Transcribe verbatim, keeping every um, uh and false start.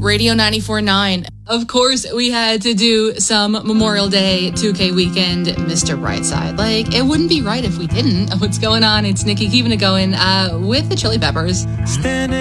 Radio ninety-four point nine. Of course, we had to do some Memorial Day two K weekend Mister Brightside. Like, it wouldn't be right if we didn't. What's going on? It's Nikki keeping it going uh, with the Chili Peppers. Standing